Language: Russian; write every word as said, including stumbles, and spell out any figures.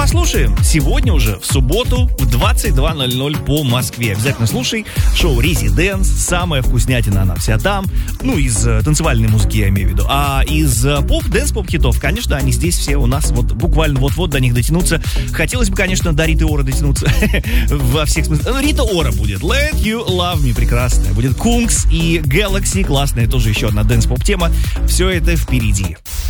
послушаем сегодня уже, в субботу, в двадцать два ноль ноль по Москве. Обязательно слушай шоу «Резиденс». Самая вкуснятина, она вся там. Ну, из э, танцевальной музыки я имею в виду. А из э, поп, дэнс-поп-хитов, конечно, они здесь все у нас вот буквально вот-вот до них дотянуться. Хотелось бы, конечно, до Риты Ора дотянуться во всех смыслах. Ну, Рита Ора будет. Let You Love Me, прекрасная. Будет Кункс и Galaxy, классная, тоже еще одна дэнс-поп-тема. Все это впереди.